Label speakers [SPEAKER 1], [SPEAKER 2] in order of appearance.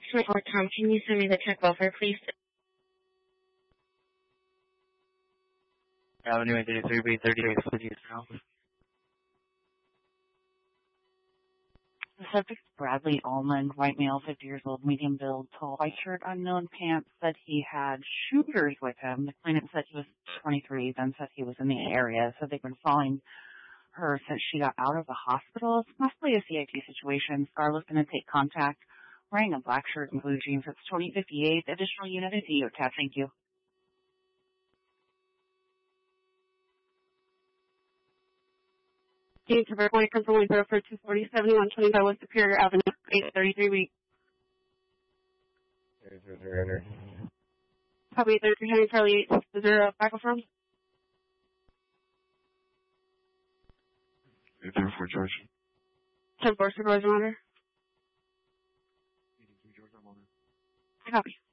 [SPEAKER 1] Tom, can you send me the check welfare, please?
[SPEAKER 2] Avenue 33, 38, please now.
[SPEAKER 3] The subject is Bradley Almond, white male, 50 years old, medium build, tall, white shirt, unknown pants, said he had shooters with him. The claimant said he was 23, then said he was in the area, so they've been following her since she got out of the hospital. It's mostly a CIT situation. Scarlett's going to take contact, wearing a black shirt and blue jeans. It's 2058, additional unit of DOTAT. Thank you.
[SPEAKER 1] James Riverpoint, Controlling Burford, 247 125 West Superior Avenue, 833 week. Copy 33 Henry Charlie 8. Is there a backup from?
[SPEAKER 4] 834 George.
[SPEAKER 1] 10-4 Supervisor Monitor.
[SPEAKER 4] 83 George, I'm on it.
[SPEAKER 1] Copy.